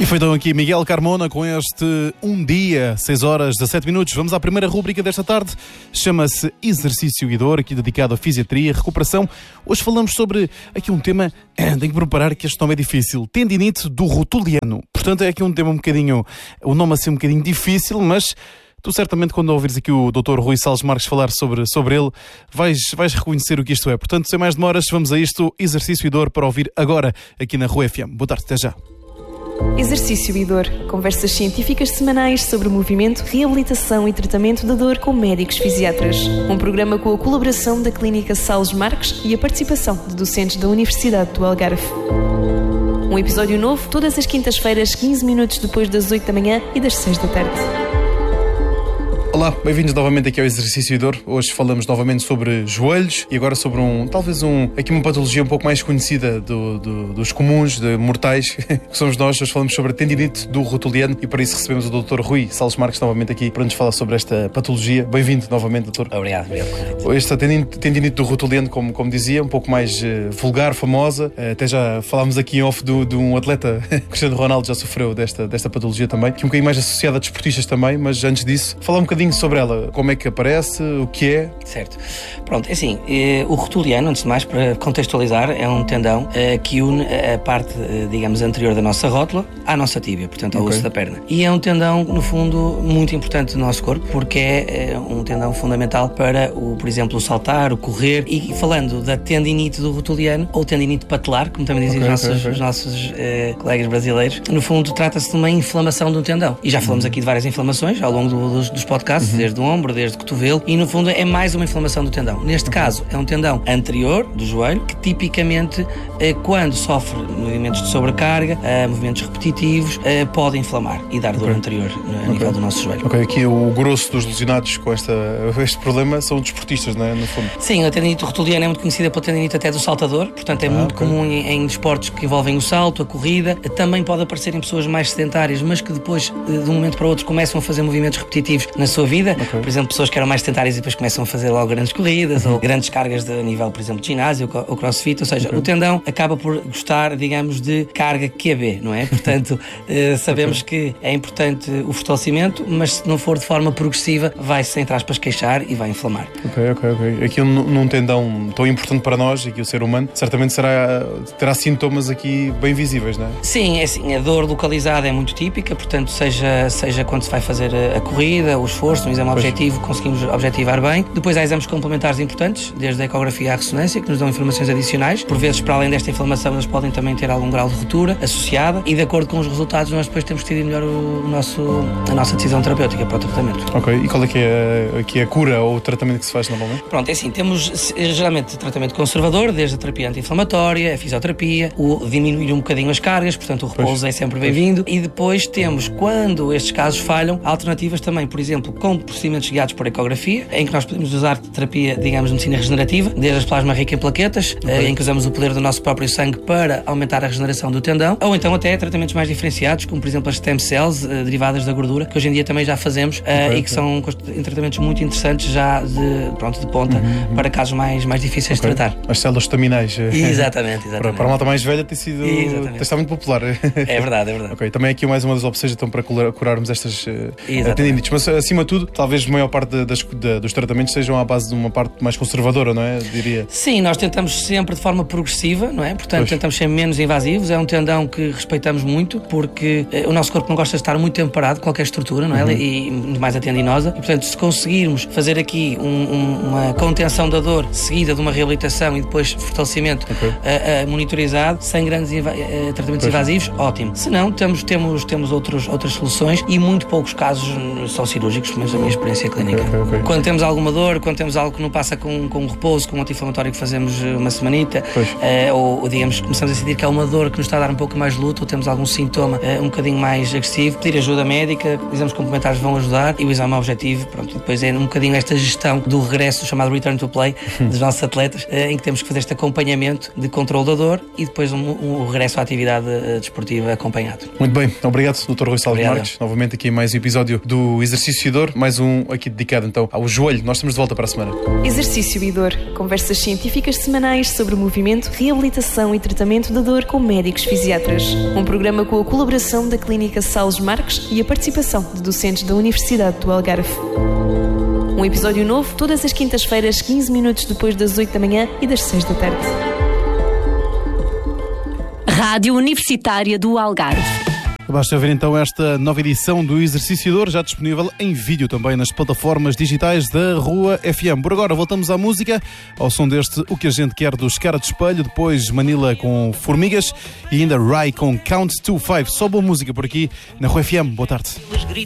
E foi então aqui Miguel Carmona com este Um Dia, 6h17. Vamos à primeira rúbrica desta tarde. Chama-se Exercício e Dor, aqui dedicado à fisiatria e recuperação. Hoje falamos sobre aqui um tema, tenho que preparar que este nome é difícil, tendinite do rotuliano. Portanto, é aqui um tema um bocadinho, o nome assim um bocadinho difícil, mas tu certamente quando ouvires aqui o Dr. Rui Salles Marques falar sobre ele, vais reconhecer o que isto é. Portanto, sem mais demoras, vamos a isto, Exercício e Dor, para ouvir agora aqui na Rua FM. Boa tarde, até já. Exercício e Dor. Conversas científicas semanais sobre movimento, reabilitação e tratamento da dor com médicos fisiatras. Um programa com a colaboração da Clínica Salles Marques e a participação de docentes da Universidade do Algarve. Um episódio novo todas as quintas-feiras, 15 minutos depois das 8 da manhã e das 6 da tarde. Olá, bem-vindos novamente aqui ao Exercício e Dor. Hoje falamos novamente sobre joelhos e agora sobre aqui uma patologia um pouco mais conhecida dos comuns, de mortais, que somos nós. Hoje falamos sobre a tendinite do rotuliano e para isso recebemos o Dr. Rui Salles Marques novamente aqui para nos falar sobre esta patologia. Bem-vindo novamente, doutor. Obrigado. Esta tendinite do rotuliano, como dizia, um pouco mais vulgar, famosa. Até já falámos aqui em off de um atleta, Cristiano Ronaldo, já sofreu desta patologia também, que é um bocadinho mais associada a desportistas também, mas antes disso, falar um bocadinho sobre ela, como é que aparece, o que é? Certo. Pronto, é assim, o rotuliano, antes de mais, para contextualizar, é um tendão que une a parte, digamos, anterior da nossa rótula à nossa tíbia, portanto, ao osso da perna. E é um tendão, no fundo, muito importante no nosso corpo, porque é um tendão fundamental para, por exemplo, o saltar, o correr. E falando da tendinite do rotuliano, ou tendinite patelar, como também dizem os nossos colegas brasileiros, no fundo, trata-se de uma inflamação do tendão. E já falamos aqui de várias inflamações ao longo dos podcasts, desde o ombro, desde o cotovelo, e no fundo é mais uma inflamação do tendão. Neste caso, é um tendão anterior do joelho que tipicamente, quando sofre movimentos de sobrecarga, movimentos repetitivos, pode inflamar e dar dor anterior a nível do nosso joelho. Aqui o grosso dos lesionados com este problema são desportistas, não é? No fundo. Sim, a tendinite rotuliana é muito conhecida pela tendinite até do saltador, portanto é muito comum em desportos que envolvem o salto, a corrida. Também pode aparecer em pessoas mais sedentárias, mas que depois, de um momento para o outro, começam a fazer movimentos repetitivos na sua vida. Por exemplo, pessoas que eram mais sedentárias e depois começam a fazer logo grandes corridas ou grandes cargas de nível, por exemplo, de ginásio ou crossfit. Ou seja, o tendão acaba por gostar, digamos, de carga QB, não é? Portanto, sabemos que é importante o fortalecimento, mas se não for de forma progressiva, vai-se, entre aspas, queixar e vai inflamar. Aqui num tendão tão importante para nós, aqui o ser humano, certamente terá sintomas aqui bem visíveis, não é? Sim, é assim, a dor localizada é muito típica, portanto, seja quando se vai fazer a corrida, o esforço, um exame objetivo, conseguimos objetivar bem. Depois há exames complementares importantes, desde a ecografia à ressonância, que nos dão informações adicionais. Por vezes, para além desta inflamação, eles podem também ter algum grau de ruptura associada e, de acordo com os resultados, nós depois temos que decidir melhor a nossa decisão terapêutica para o tratamento. E qual é que é a cura ou o tratamento que se faz normalmente? Pronto, é assim, temos geralmente tratamento conservador, desde a terapia anti-inflamatória, a fisioterapia, o diminuir um bocadinho as cargas, portanto o repouso é sempre bem-vindo. E depois temos, quando estes casos falham, alternativas também, por exemplo, com procedimentos guiados por ecografia, em que nós podemos usar terapia, digamos, de medicina regenerativa, desde as plasma rica em plaquetas, em que usamos o poder do nosso próprio sangue para aumentar a regeneração do tendão, ou então até tratamentos mais diferenciados, como por exemplo as stem cells derivadas da gordura, que hoje em dia também já fazemos e que são tratamentos muito interessantes já de ponta para casos mais difíceis de tratar. As células estaminais. Exatamente. Para a malta mais velha tem estado muito popular. É verdade. Também aqui mais uma das opções então, para curarmos estas tendinites, mas acima de tudo, talvez a maior parte dos tratamentos sejam à base de uma parte mais conservadora, não é? Diria. Sim, nós tentamos sempre de forma progressiva, não é? Portanto, tentamos ser menos invasivos. É um tendão que respeitamos muito, porque o nosso corpo não gosta de estar muito tempo parado, qualquer estrutura, não é? E mais a tendinosa. E, portanto, se conseguirmos fazer aqui uma contenção da dor seguida de uma reabilitação e depois fortalecimento monitorizado, sem grandes tratamentos invasivos, ótimo. Se não, temos outras soluções e muito poucos casos são cirúrgicos, pelo menos a minha experiência clínica. Quando temos alguma dor, quando temos algo que não passa com repouso, com um anti-inflamatório que fazemos uma semanita, ou digamos, começamos a sentir que há uma dor que nos está a dar um pouco mais de luta, ou temos algum sintoma um bocadinho mais agressivo, pedir ajuda médica, exames complementares vão ajudar e o exame objetivo, pronto, depois é um bocadinho esta gestão do regresso, chamado return to play, dos nossos atletas, em que temos que fazer este acompanhamento de controle da dor e depois um regresso à atividade desportiva acompanhado. Muito bem, obrigado, Dr. Rui Salles Marques, novamente aqui em mais um episódio do Exercício e Dor. Dor, mais um aqui dedicado então ao joelho. Nós estamos de volta para a semana. Exercício e Dor. Conversas científicas semanais sobre movimento, reabilitação e tratamento da dor com médicos fisiatras. Um programa com a colaboração da Clínica Salles Marques e a participação de docentes da Universidade do Algarve. Um episódio novo todas as quintas-feiras, 15 minutos depois das 8 da manhã e das 6 da tarde. Rádio Universitária do Algarve. Basta ver então esta nova edição do Exercício e Dor, já disponível em vídeo também nas plataformas digitais da Rua FM. Por agora voltamos à música, ao som deste O Que a Gente Quer dos Cara de Espelho, depois Manila com Formigas e ainda Rai com Count to Five. Só boa música por aqui na Rua FM. Boa tarde.